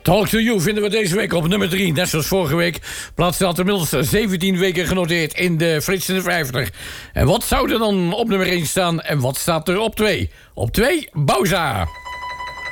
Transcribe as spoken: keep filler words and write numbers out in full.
Talk to You vinden we deze week op nummer drie. Net zoals vorige week plaatst dat inmiddels zeventien weken genoteerd in de Frits in de vijftig. En wat zou er dan op nummer één staan en wat staat er op twee? Op twee, Bauza.